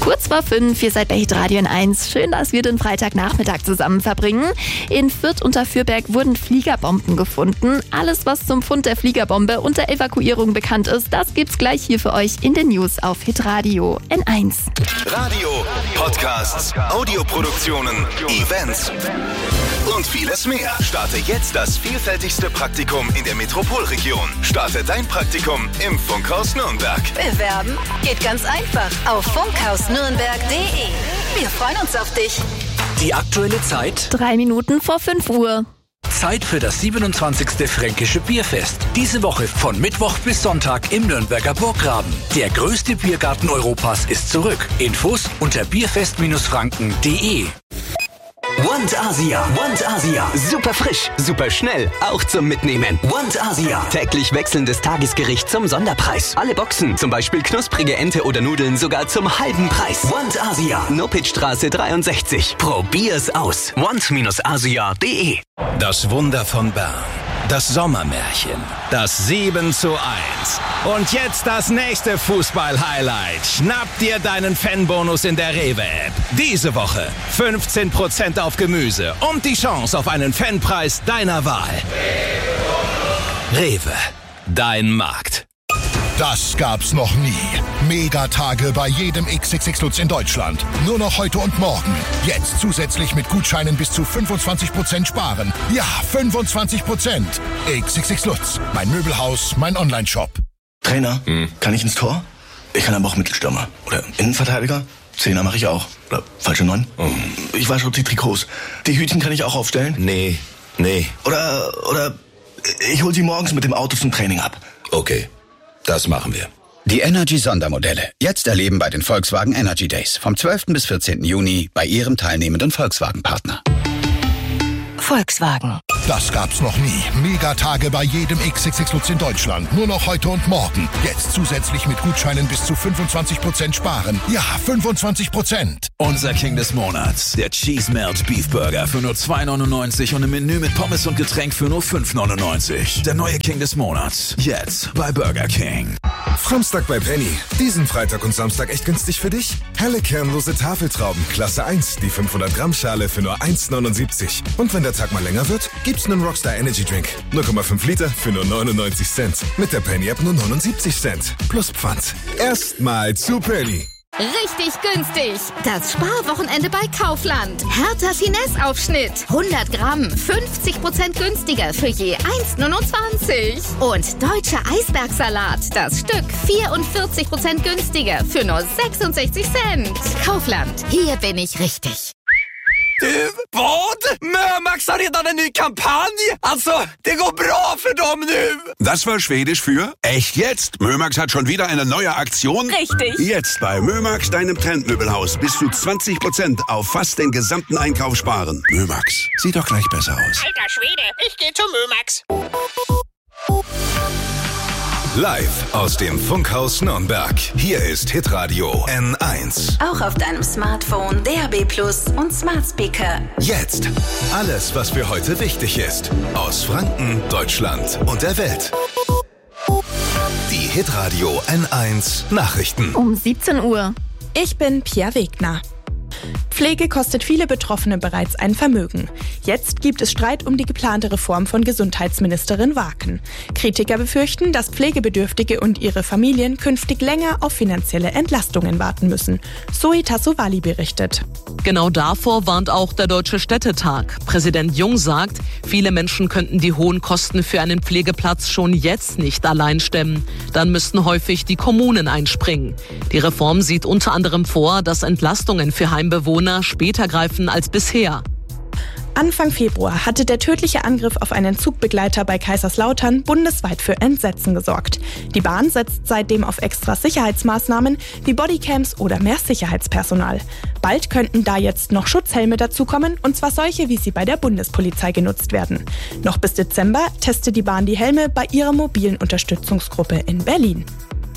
Kurz vor 5, ihr seid bei Hitradio N1. Schön, dass wir den Freitagnachmittag zusammen verbringen. In Fürth unter Fürberg wurden Fliegerbomben gefunden. Alles, was zum Fund der Fliegerbombe und der Evakuierung bekannt ist, das gibt's gleich hier für euch in den News auf Hitradio N1. Radio, Podcasts, Audioproduktionen, Events und vieles mehr. Starte jetzt das vielfältigste Praktikum in der Metropolregion. Starte dein Praktikum im Funkhaus Nürnberg. Bewerben geht ganz einfach auf funkhausnürnberg.de. Wir freuen uns auf dich. Die aktuelle Zeit? 3 Minuten vor 5 Uhr. Zeit für das 27. Fränkische Bierfest. Diese Woche von Mittwoch bis Sonntag im Nürnberger Burggraben. Der größte Biergarten Europas ist zurück. Infos unter bierfest-franken.de. Want Asia. Super frisch, super schnell, auch zum Mitnehmen. Want Asia. Täglich wechselndes Tagesgericht zum Sonderpreis. Alle Boxen, zum Beispiel knusprige Ente oder Nudeln, sogar zum halben Preis. Want Asia. Nopitzstraße 63. Probier's aus. want-asia.de. Das Wunder von Bern. Das Sommermärchen. Das 7:1. Und jetzt das nächste Fußball-Highlight. Schnapp dir deinen Fanbonus in der Rewe-App. Diese Woche 15% auf Gemüse und die Chance auf einen Fanpreis deiner Wahl. Rewe. Dein Markt. Das gab's noch nie. Megatage bei jedem XXX Lutz in Deutschland. Nur noch heute und morgen. Jetzt zusätzlich mit Gutscheinen bis zu 25% sparen. Ja, 25%. XXX Lutz. Mein Möbelhaus, mein Onlineshop. Trainer, kann ich ins Tor? Ich kann aber auch Mittelstürmer. Oder Innenverteidiger. Zehner mache ich auch. Oder falsche 9. Ich wasche die Trikots. Die Hütchen kann ich auch aufstellen? Nee. Oder ich hol sie morgens mit dem Auto zum Training ab. Okay, das machen wir. Die Energy-Sondermodelle. Jetzt erleben bei den Volkswagen Energy Days. Vom 12. bis 14. Juni bei Ihrem teilnehmenden Volkswagen-Partner. Volkswagen. Das gab's noch nie. Megatage bei jedem XXX Lutz in Deutschland. Nur noch heute und morgen. Jetzt zusätzlich mit Gutscheinen bis zu 25% sparen. Ja, 25%. Unser King des Monats. Der Cheese Melt Beef Burger für nur 2,99 und im Menü mit Pommes und Getränk für nur 5,99. Der neue King des Monats. Jetzt bei Burger King. Samstag bei Penny. Diesen Freitag und Samstag echt günstig für dich? Helle kernlose Tafeltrauben, Klasse 1, die 500 Gramm Schale für nur 1,79. Und wenn der Tag mal länger wird, gibt's einen Rockstar Energy Drink. 0,5 Liter für nur 99 Cent. Mit der Penny App nur 79 Cent. Plus Pfand. Erstmal zu Penny. Richtig günstig. Das Sparwochenende bei Kaufland. Hertha Finesse-Aufschnitt. 100 Gramm, 50% günstiger für je 1,29. Und deutscher Eisbergsalat. Das Stück 44% günstiger für nur 66 Cent. Kaufland. Hier bin ich richtig. Du, vad? Mömax har redan en ny kampanj. Alltså, det går bra för dem nu. Das war Schwedisch für echt jetzt. Mömax hat schon wieder eine neue Aktion. Richtig. Jetzt bei Mömax, deinem Trendmöbelhaus, bis zu 20% auf fast den gesamten Einkauf sparen. Mömax, sieht doch gleich besser aus. Alter Schwede, ich gehe zu Mömax. Live aus dem Funkhaus Nürnberg. Hier ist Hitradio N1. Auch auf deinem Smartphone, DAB+ und Smart Speaker. Jetzt alles, was für heute wichtig ist. Aus Franken, Deutschland und der Welt. Die Hitradio N1 Nachrichten. Um 17 Uhr. Ich bin Pia Wegner. Pflege kostet viele Betroffene bereits ein Vermögen. Jetzt gibt es Streit um die geplante Reform von Gesundheitsministerin Waaken. Kritiker befürchten, dass Pflegebedürftige und ihre Familien künftig länger auf finanzielle Entlastungen warten müssen. Zoe Tassovali berichtet. Genau davor warnt auch der Deutsche Städtetag. Präsident Jung sagt, viele Menschen könnten die hohen Kosten für einen Pflegeplatz schon jetzt nicht allein stemmen. Dann müssten häufig die Kommunen einspringen. Die Reform sieht unter anderem vor, dass Entlastungen für Heimbewohner später greifen als bisher. Anfang Februar hatte der tödliche Angriff auf einen Zugbegleiter bei Kaiserslautern bundesweit für Entsetzen gesorgt. Die Bahn setzt seitdem auf extra Sicherheitsmaßnahmen wie Bodycams oder mehr Sicherheitspersonal. Bald könnten da jetzt noch Schutzhelme dazukommen, und zwar solche, wie sie bei der Bundespolizei genutzt werden. Noch bis Dezember testet die Bahn die Helme bei ihrer mobilen Unterstützungsgruppe in Berlin.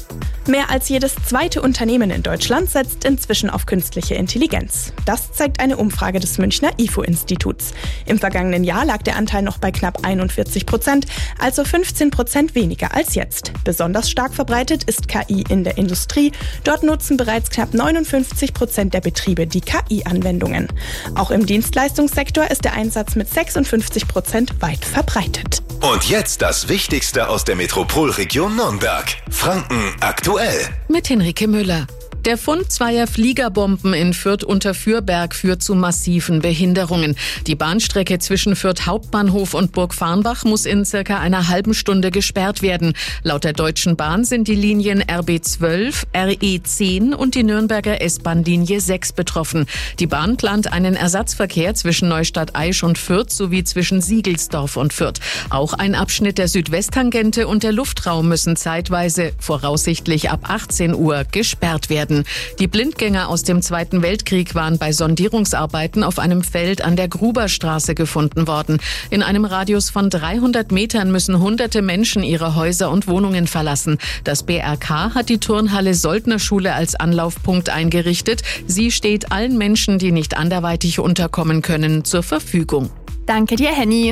Mehr als jedes zweite Unternehmen in Deutschland setzt inzwischen auf künstliche Intelligenz. Das zeigt eine Umfrage des Münchner IFO-Instituts. Im vergangenen Jahr lag der Anteil noch bei knapp 41%, also 15% weniger als jetzt. Besonders stark verbreitet ist KI in der Industrie. Dort nutzen bereits knapp 59% der Betriebe die KI-Anwendungen. Auch im Dienstleistungssektor ist der Einsatz mit 56% weit verbreitet. Und jetzt das Wichtigste aus der Metropolregion Nürnberg. Franken aktuell. Mit Henrike Müller. Der Fund zweier Fliegerbomben in Fürth-Unterfürberg führt zu massiven Behinderungen. Die Bahnstrecke zwischen Fürth Hauptbahnhof und Burg Farnbach muss in circa einer halben Stunde gesperrt werden. Laut der Deutschen Bahn sind die Linien RB12, RE10 und die Nürnberger S-Bahn-Linie 6 betroffen. Die Bahn plant einen Ersatzverkehr zwischen Neustadt-Aisch und Fürth sowie zwischen Siegelsdorf und Fürth. Auch ein Abschnitt der Südwesttangente und der Luftraum müssen zeitweise, voraussichtlich ab 18 Uhr, gesperrt werden. Die Blindgänger aus dem Zweiten Weltkrieg waren bei Sondierungsarbeiten auf einem Feld an der Gruberstraße gefunden worden. In einem Radius von 300 Metern müssen hunderte Menschen ihre Häuser und Wohnungen verlassen. Das BRK hat die Turnhalle Soldnerschule als Anlaufpunkt eingerichtet. Sie steht allen Menschen, die nicht anderweitig unterkommen können, zur Verfügung. Danke dir, Henny.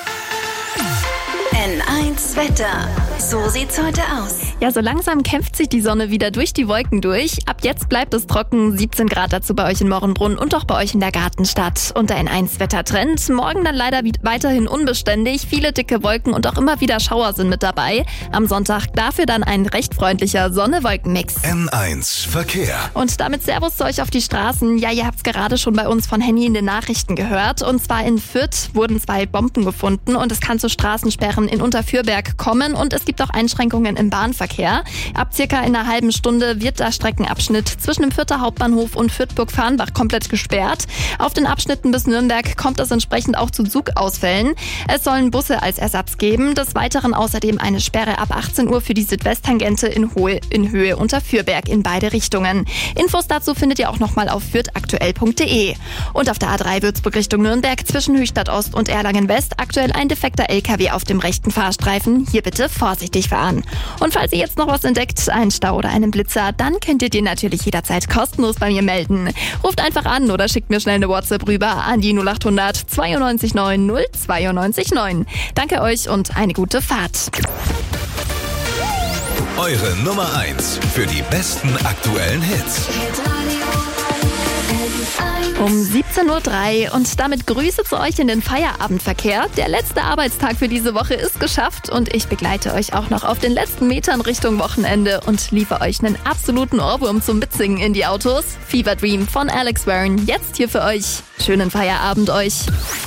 N1 Wetter. So sieht's heute aus. Ja, so langsam kämpft sich die Sonne wieder durch die Wolken durch. Ab jetzt bleibt es trocken, 17 Grad dazu bei euch in Mochenbrunn und auch bei euch in der Gartenstadt. Und der N1-Wettertrend. Morgen dann leider weiterhin unbeständig. Viele dicke Wolken und auch immer wieder Schauer sind mit dabei. Am Sonntag dafür dann ein recht freundlicher Sonne-Wolken-Mix. N1 Verkehr. Und damit Servus zu euch auf die Straßen. Ja, ihr habt's gerade schon bei uns von Henny in den Nachrichten gehört. Und zwar in Fürth wurden 2 Bomben gefunden und es kann zu Straßensperren in Unterfürberg kommen und es gibt auch Einschränkungen im Bahnverkehr. Ab circa einer halben Stunde wird der Streckenabschnitt zwischen dem Fürther Hauptbahnhof und Fürth-Burg-Farnbach komplett gesperrt. Auf den Abschnitten bis Nürnberg kommt es entsprechend auch zu Zugausfällen. Es sollen Busse als Ersatz geben. Des Weiteren außerdem eine Sperre ab 18 Uhr für die Südwesttangente in Höhe Unterfürberg in beide Richtungen. Infos dazu findet ihr auch nochmal auf fürthaktuell.de. Und auf der A3 Würzburg Richtung Nürnberg zwischen Höchstadt Ost und Erlangen West aktuell ein defekter LKW auf dem rechten Fahrstreifen. Hier bitte vorsichtig fahren. Und falls ihr jetzt noch was entdeckt, einen Stau oder einen Blitzer, dann könnt ihr den natürlich jederzeit kostenlos bei mir melden. Ruft einfach an oder schickt mir schnell eine WhatsApp rüber an die 0800 92 9 092 9. Danke euch und eine gute Fahrt. Eure Nummer 1 für die besten aktuellen Hits. Um 17.03 Uhr und damit Grüße zu euch in den Feierabendverkehr. Der letzte Arbeitstag für diese Woche ist geschafft und ich begleite euch auch noch auf den letzten Metern Richtung Wochenende und liefere euch einen absoluten Ohrwurm zum Mitsingen in die Autos. Fever Dream von Alex Warren, jetzt hier für euch. Schönen Feierabend euch.